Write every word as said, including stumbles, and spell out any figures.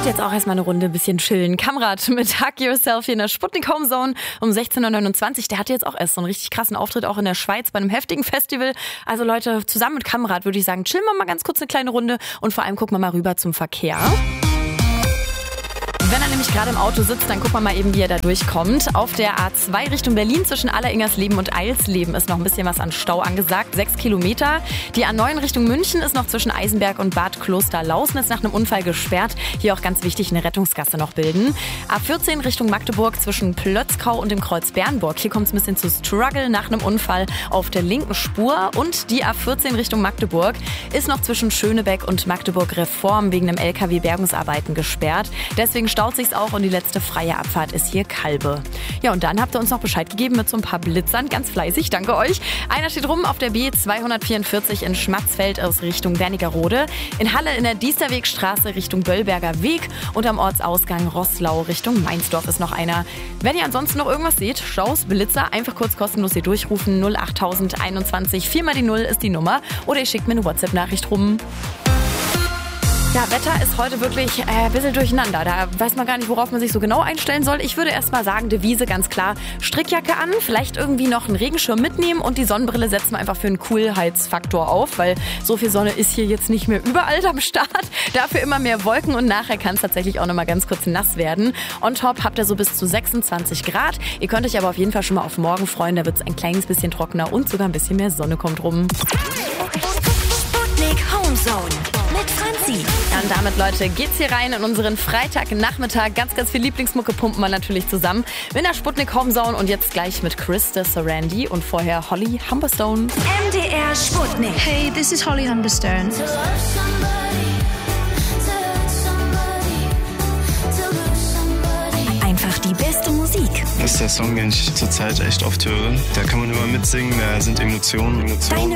würde jetzt auch erstmal eine Runde ein bisschen chillen. Kamrat mit Hug Yourself hier in der Sputnik Home Zone um sechzehn Uhr neunundzwanzig. Der hatte jetzt auch erst so einen richtig krassen Auftritt auch in der Schweiz bei einem heftigen Festival. Also Leute, zusammen mit Kamrat würde ich sagen, chillen wir mal ganz kurz eine kleine Runde und vor allem gucken wir mal rüber zum Verkehr. Wenn er nämlich gerade im Auto sitzt, dann gucken wir mal eben, wie er da durchkommt. Auf der A zwei Richtung Berlin zwischen Alleringersleben und Eilsleben ist noch ein bisschen was an Stau angesagt. Sechs Kilometer. Die A neun Richtung München ist noch zwischen Eisenberg und Bad Kloster-Lausnitz nach einem Unfall gesperrt. Hier auch ganz wichtig, eine Rettungsgasse noch bilden. A vierzehn Richtung Magdeburg zwischen Plötzkau und dem Kreuz Bernburg. Hier kommt es ein bisschen zu Struggle nach einem Unfall auf der linken Spur. Und die A vierzehn Richtung Magdeburg ist noch zwischen Schönebeck und Magdeburg Reform wegen einem L K W-Bergungsarbeiten gesperrt. Deswegen staut sich's auch und die letzte freie Abfahrt ist hier Kalbe. Ja, und dann habt ihr uns noch Bescheid gegeben mit so ein paar Blitzern. Ganz fleißig, danke euch. Einer steht rum auf der B zweihundertvierundvierzig in Schmatzfeld aus Richtung Wernigerode. In Halle in der Diesterwegstraße Richtung Böllberger Weg. Und am Ortsausgang Roßlau Richtung Mainzdorf ist noch einer. Wenn ihr ansonsten noch irgendwas seht, Staus, Blitzer, einfach kurz kostenlos hier durchrufen. null achttausend einundzwanzig, vier mal die null ist die Nummer. Oder ihr schickt mir eine WhatsApp-Nachricht rum. Ja, Wetter ist heute wirklich äh, ein bisschen durcheinander. Da weiß man gar nicht, worauf man sich so genau einstellen soll. Ich würde erst mal sagen, Devise ganz klar, Strickjacke an, vielleicht irgendwie noch einen Regenschirm mitnehmen und die Sonnenbrille setzen wir einfach für einen Coolheitsfaktor auf, weil so viel Sonne ist hier jetzt nicht mehr überall am Start. Dafür immer mehr Wolken und nachher kann es tatsächlich auch noch mal ganz kurz nass werden. On top habt ihr so bis zu sechsundzwanzig Grad. Ihr könnt euch aber auf jeden Fall schon mal auf morgen freuen. Da wird es ein kleines bisschen trockener und sogar ein bisschen mehr Sonne kommt rum. Sputnik Home Zone mit Franzi. Ja, und damit, Leute, geht's hier rein in unseren Freitagnachmittag. Ganz, ganz viel Lieblingsmucke pumpen wir natürlich zusammen. Mit der Sputnik Home Zone und jetzt gleich mit Krista Sarandí und vorher Holly Humberstone. M D R Sputnik. Hey, this is Holly Humberstone. Einfach die beste Musik. Das ist der Song, den ich zurzeit echt oft höre. Da kann man immer mitsingen, da sind Emotionen. Emotionen.